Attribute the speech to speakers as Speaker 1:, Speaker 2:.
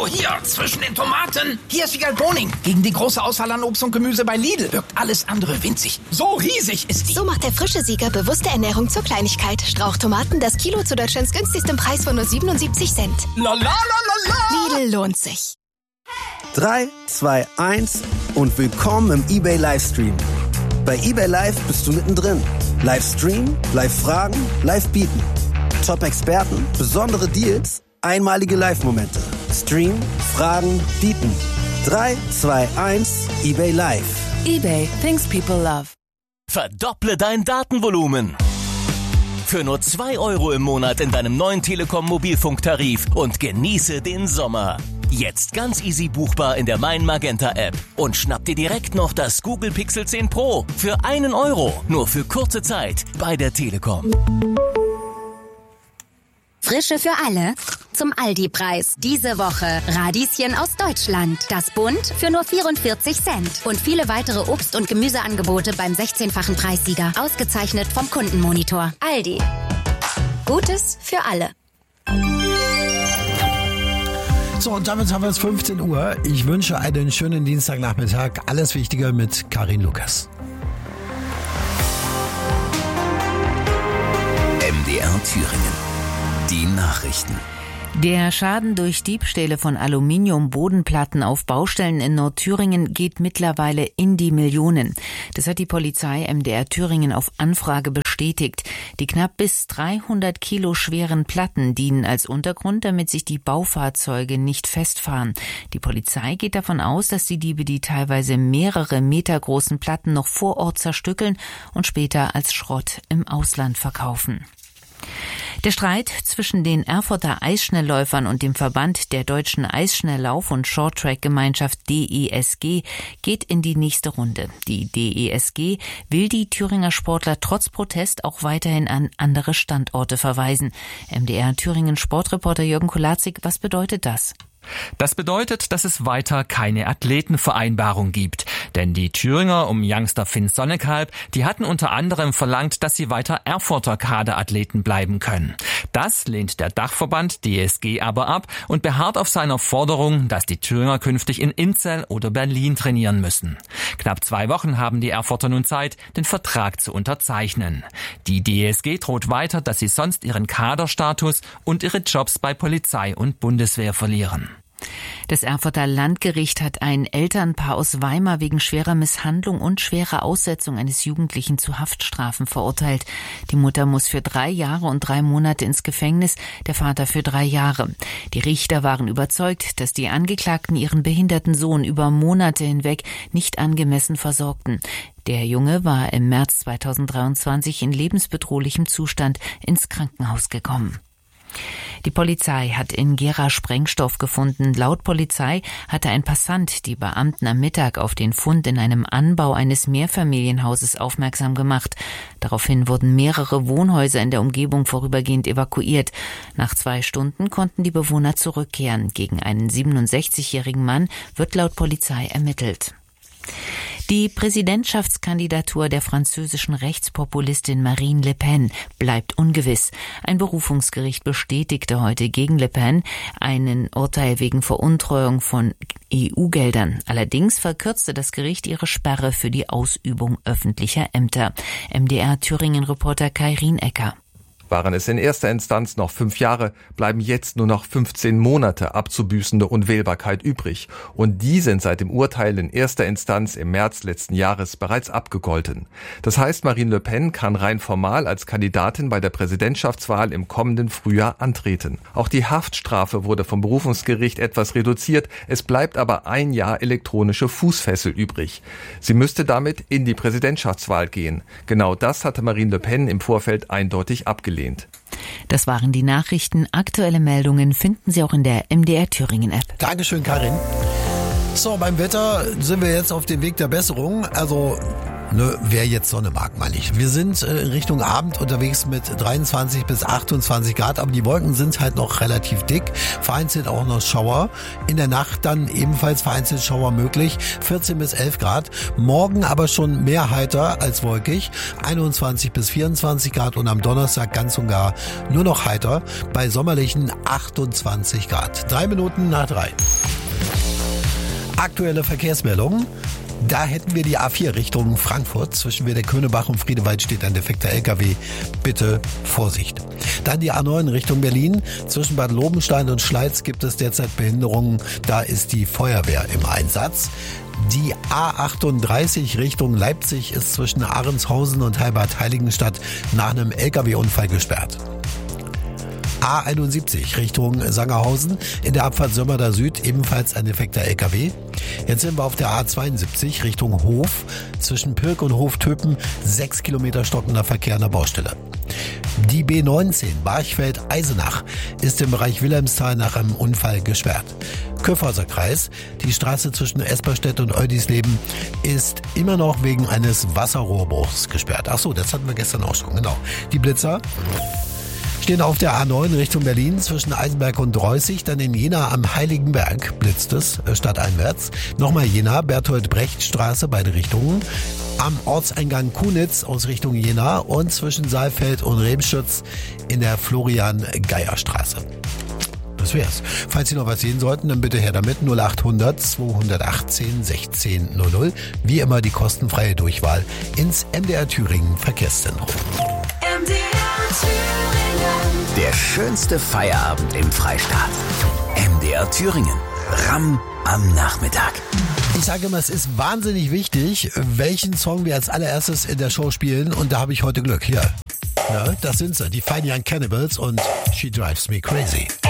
Speaker 1: So, hier, zwischen den Tomaten. Hier ist Vigal Boning. Gegen die große Auswahl an Obst und Gemüse bei Lidl wirkt alles andere winzig. So riesig ist die.
Speaker 2: So macht der frische Sieger bewusste Ernährung zur Kleinigkeit. Strauchtomaten, das Kilo zu Deutschlands günstigstem Preis von nur 77 Cent.
Speaker 1: La la la la la.
Speaker 2: Lidl lohnt sich.
Speaker 3: 3, 2, 1 und willkommen im eBay Livestream. Bei eBay Live bist du mittendrin. Livestream, Live-Fragen, Live-Bieten. Top-Experten, besondere Deals, einmalige Live-Momente. Stream, Fragen, Bieten. 3, 2, 1, eBay Live.
Speaker 4: eBay, things people love.
Speaker 5: Verdopple dein Datenvolumen. Für nur 2 € im Monat in deinem neuen Telekom-Mobilfunktarif und genieße den Sommer. Jetzt ganz easy buchbar in der Mein Magenta App und schnapp dir direkt noch das Google Pixel 10 Pro für 1 €, nur für kurze Zeit bei der Telekom.
Speaker 6: Frische für alle zum Aldi-Preis. Diese Woche Radieschen aus Deutschland. Das Bund für nur 44 Cent. Und viele weitere Obst- und Gemüseangebote beim 16-fachen Preissieger. Ausgezeichnet vom Kundenmonitor. Aldi. Gutes für alle.
Speaker 7: So, und damit haben wir es 15 Uhr. Ich wünsche einen schönen Dienstagnachmittag. Alles Wichtige mit Karin Lukas.
Speaker 8: MDR Thüringen. Die Nachrichten.
Speaker 4: Der Schaden durch Diebstähle von Aluminiumbodenplatten auf Baustellen in Nordthüringen geht mittlerweile in die Millionen. Das hat die Polizei MDR Thüringen auf Anfrage bestätigt. Die knapp bis 300 Kilo schweren Platten dienen als Untergrund, damit sich die Baufahrzeuge nicht festfahren. Die Polizei geht davon aus, dass die Diebe die teilweise mehrere Meter großen Platten noch vor Ort zerstückeln und später als Schrott im Ausland verkaufen. Der Streit zwischen den Erfurter Eisschnellläufern und dem Verband der deutschen Eisschnelllauf- und Shorttrack-Gemeinschaft DESG geht in die nächste Runde. Die DESG will die Thüringer Sportler trotz Protest auch weiterhin an andere Standorte verweisen. MDR Thüringen Sportreporter Jürgen Kulazik, was bedeutet das?
Speaker 9: Das bedeutet, dass es weiter keine Athletenvereinbarung gibt. Denn die Thüringer um Youngster Finn Sonnekalb, die hatten unter anderem verlangt, dass sie weiter Erfurter Kaderathleten bleiben können. Das lehnt der Dachverband DSG aber ab und beharrt auf seiner Forderung, dass die Thüringer künftig in Inzell oder Berlin trainieren müssen. Knapp 2 Wochen haben die Erfurter nun Zeit, den Vertrag zu unterzeichnen. Die DSG droht weiter, dass sie sonst ihren Kaderstatus und ihre Jobs bei Polizei und Bundeswehr verlieren.
Speaker 4: Das Erfurter Landgericht hat ein Elternpaar aus Weimar wegen schwerer Misshandlung und schwerer Aussetzung eines Jugendlichen zu Haftstrafen verurteilt. Die Mutter muss für 3 Jahre und 3 Monate ins Gefängnis, der Vater für 3 Jahre. Die Richter waren überzeugt, dass die Angeklagten ihren behinderten Sohn über Monate hinweg nicht angemessen versorgten. Der Junge war im März 2023 in lebensbedrohlichem Zustand ins Krankenhaus gekommen. Die Polizei hat in Gera Sprengstoff gefunden. Laut Polizei hatte ein Passant die Beamten am Mittag auf den Fund in einem Anbau eines Mehrfamilienhauses aufmerksam gemacht. Daraufhin wurden mehrere Wohnhäuser in der Umgebung vorübergehend evakuiert. Nach 2 Stunden konnten die Bewohner zurückkehren. Gegen einen 67-jährigen Mann wird laut Polizei ermittelt. Die Präsidentschaftskandidatur der französischen Rechtspopulistin Marine Le Pen bleibt ungewiss. Ein Berufungsgericht bestätigte heute gegen Le Pen ein Urteil wegen Veruntreuung von EU-Geldern. Allerdings verkürzte das Gericht ihre Sperre für die Ausübung öffentlicher Ämter. MDR Thüringen-Reporter Kai Rienecker.
Speaker 10: Waren es in erster Instanz noch 5 Jahre, bleiben jetzt nur noch 15 Monate abzubüßende Unwählbarkeit übrig. Und die sind seit dem Urteil in erster Instanz im März letzten Jahres bereits abgegolten. Das heißt, Marine Le Pen kann rein formal als Kandidatin bei der Präsidentschaftswahl im kommenden Frühjahr antreten. Auch die Haftstrafe wurde vom Berufungsgericht etwas reduziert. Es bleibt aber 1 Jahr elektronische Fußfessel übrig. Sie müsste damit in die Präsidentschaftswahl gehen. Genau das hatte Marine Le Pen im Vorfeld eindeutig abgelehnt.
Speaker 4: Das waren die Nachrichten. Aktuelle Meldungen finden Sie auch in der MDR Thüringen App.
Speaker 7: Dankeschön, Karin. So, beim Wetter sind wir jetzt auf dem Weg der Besserung. Also Ne, wer jetzt Sonne mag, meine ich. Wir sind Richtung Abend unterwegs mit 23 bis 28 Grad, aber die Wolken sind halt noch relativ dick. Vereinzelt auch noch Schauer. In der Nacht dann ebenfalls vereinzelt Schauer möglich. 14 bis 11 Grad. Morgen aber schon mehr heiter als wolkig. 21 bis 24 Grad und am Donnerstag ganz und gar nur noch heiter bei sommerlichen 28 Grad. 3 Minuten nach 3. Aktuelle Verkehrsmeldungen. Da hätten wir die A4 Richtung Frankfurt. Zwischen Werder-Könebach und Friedewald steht ein defekter LKW. Bitte Vorsicht. Dann die A9 Richtung Berlin. Zwischen Bad Lobenstein und Schleiz gibt es derzeit Behinderungen. Da ist die Feuerwehr im Einsatz. Die A38 Richtung Leipzig ist zwischen Ahrenshausen und Heilbad-Heiligenstadt nach einem LKW-Unfall gesperrt. A71 Richtung Sangerhausen, in der Abfahrt Sömmerda Süd ebenfalls ein defekter LKW. Jetzt sind wir auf der A72 Richtung Hof, zwischen Pirk und Hoftöpen 6 Kilometer stockender Verkehr an der Baustelle. Die B19 Barchfeld-Eisenach ist im Bereich Wilhelmsthal nach einem Unfall gesperrt. Kyffhauser Kreis, die Straße zwischen Esperstedt und Eudisleben ist immer noch wegen eines Wasserrohrbruchs gesperrt. Ach so, das hatten wir gestern auch schon, genau. Die Blitzer stehen auf der A9 Richtung Berlin zwischen Eisenberg und Dreußig, dann in Jena am Heiligenberg blitzt es stadteinwärts. Nochmal Jena, Bertolt-Brecht-Straße, beide Richtungen. Am Ortseingang Kunitz aus Richtung Jena und zwischen Saalfeld und Remschütz in der Florian-Geier-Straße. Das wär's. Falls Sie noch was sehen sollten, dann bitte her damit 0800 218 1600. Wie immer die kostenfreie Durchwahl ins MDR Thüringen Verkehrszentrum.
Speaker 8: Der schönste Feierabend im Freistaat. MDR Thüringen. Ramm am Nachmittag.
Speaker 7: Ich sage immer, es ist wahnsinnig wichtig, welchen Song wir als allererstes in der Show spielen. Und da habe ich heute Glück. Hier. Ja, das sind sie, die Fine Young Cannibals und She Drives Me Crazy.